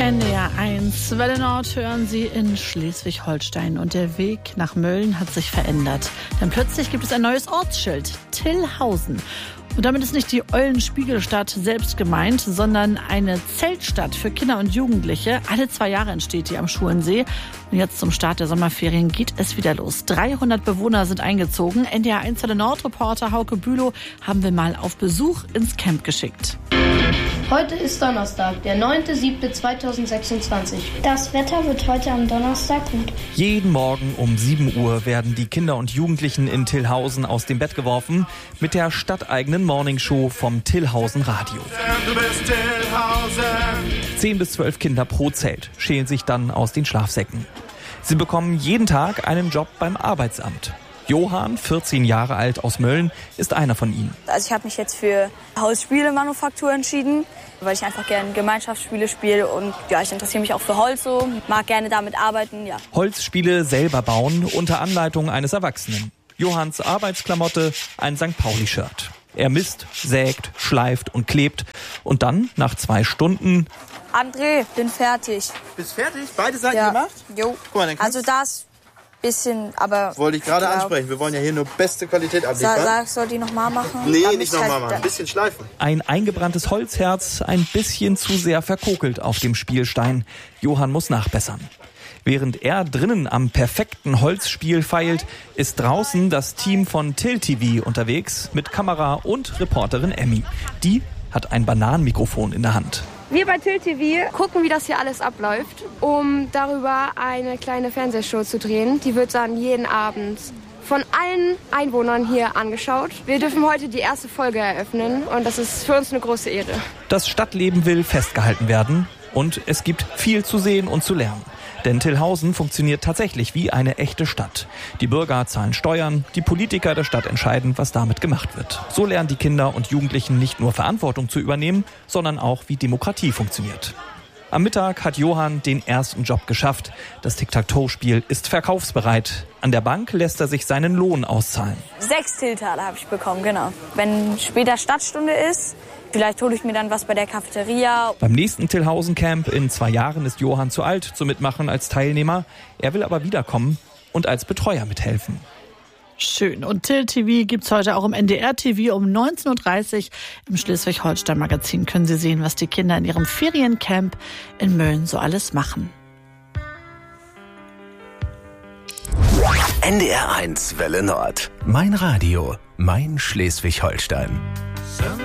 NDR 1 Welle Nord hören Sie in Schleswig-Holstein. Und der Weg nach Mölln hat sich verändert. Denn plötzlich gibt es ein neues Ortsschild, Tillhausen. Und damit ist nicht die Eulenspiegelstadt selbst gemeint, sondern eine Zeltstadt für Kinder und Jugendliche. Alle 2 Jahre entsteht die am Schulensee. Und jetzt zum Start der Sommerferien geht es wieder los. 300 Bewohner sind eingezogen. NDR 1 Welle Nord Reporter Hauke Bülow haben wir mal auf Besuch ins Camp geschickt. Heute ist Donnerstag, der 9.7.2026. Das Wetter wird heute am Donnerstag gut. Jeden Morgen um 7 Uhr werden die Kinder und Jugendlichen in Tillhausen aus dem Bett geworfen mit der stadteigenen Morningshow vom Tillhausen Radio. 10 bis 12 Kinder pro Zelt schälen sich dann aus den Schlafsäcken. Sie bekommen jeden Tag einen Job beim Arbeitsamt. Johann, 14 Jahre alt aus Mölln, ist einer von ihnen. Also ich habe mich jetzt für Holzspielemanufaktur entschieden, weil ich einfach gerne Gemeinschaftsspiele spiele und ja, ich interessiere mich auch für Holz so, mag gerne damit arbeiten, ja. Holzspiele selber bauen unter Anleitung eines Erwachsenen. Johanns Arbeitsklamotte, ein St. Pauli-Shirt. Er misst, sägt, schleift und klebt und dann, nach 2 Stunden... André, bin fertig. Bist fertig? Beide Seiten ja. gemacht? Jo, Guck mal, also das... bisschen, aber... Wollte ich gerade ansprechen. Wir wollen ja hier nur beste Qualität abliefern. Soll die nochmal machen? Nee, nicht nochmal machen. Ein bisschen schleifen. Ein eingebranntes Holzherz, ein bisschen zu sehr verkokelt auf dem Spielstein. Johann muss nachbessern. Während er drinnen am perfekten Holzspiel feilt, ist draußen das Team von Till TV unterwegs mit Kamera und Reporterin Emmy. Die hat ein Bananenmikrofon in der Hand. Wir bei Till TV gucken, wie das hier alles abläuft, um darüber eine kleine Fernsehshow zu drehen. Die wird dann jeden Abend von allen Einwohnern hier angeschaut. Wir dürfen heute die erste Folge eröffnen und das ist für uns eine große Ehre. Das Stadtleben will festgehalten werden und es gibt viel zu sehen und zu lernen. Denn Tillhausen funktioniert tatsächlich wie eine echte Stadt. Die Bürger zahlen Steuern, die Politiker der Stadt entscheiden, was damit gemacht wird. So lernen die Kinder und Jugendlichen nicht nur Verantwortung zu übernehmen, sondern auch, wie Demokratie funktioniert. Am Mittag hat Johann den ersten Job geschafft. Das Tic-Tac-Toe-Spiel ist verkaufsbereit. An der Bank lässt er sich seinen Lohn auszahlen. 6 Tilltaler habe ich bekommen, genau. Wenn später Stadtstunde ist, vielleicht hole ich mir dann was bei der Cafeteria. Beim nächsten Tillhausen-Camp in 2 Jahren ist Johann zu alt zum Mitmachen als Teilnehmer. Er will aber wiederkommen und als Betreuer mithelfen. Schön. Und Till TV gibt's heute auch im NDR TV um 19.30 Uhr. Im Schleswig-Holstein-Magazin können Sie sehen, was die Kinder in ihrem Feriencamp in Mölln so alles machen. NDR 1 Welle Nord. Mein Radio, mein Schleswig-Holstein.